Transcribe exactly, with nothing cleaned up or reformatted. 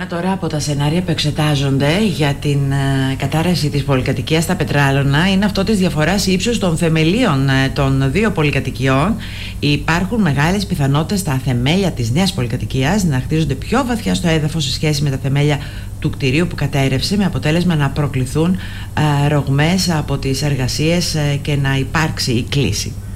Ένα τώρα από τα σενάρια που εξετάζονται για την ε, κατάρρευση της πολυκατοικίας στα Πετράλωνα είναι αυτό της διαφοράς ύψους των θεμελίων ε, των δύο πολυκατοικιών. Υπάρχουν μεγάλες πιθανότητες τα θεμέλια της νέας πολυκατοικίας να χτίζονται πιο βαθιά στο έδαφος σε σχέση με τα θεμέλια του κτηρίου που κατέρευσε, με αποτέλεσμα να προκληθούν ε, ρογμές από τις εργασίες ε, και να υπάρξει η κλίση.